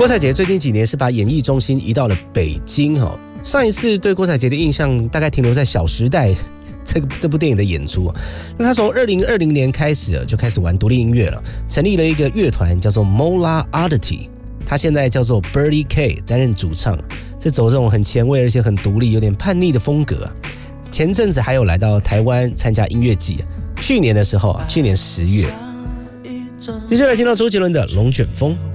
郭采洁最近几年是把演艺中心移到了北京哈。上一次对郭采洁的印象大概停留在《小时代》这部电影的演出。那他从2020年开始就开始玩独立音乐了，成立了一个乐团叫做 Mola Oddity， 他现在叫做 Birdy K 担任主唱，是走这种很前卫而且很独立有点叛逆的风格。前阵子还有来到台湾参加音乐季，去年10月。接下来听到周杰伦的《龙卷风》。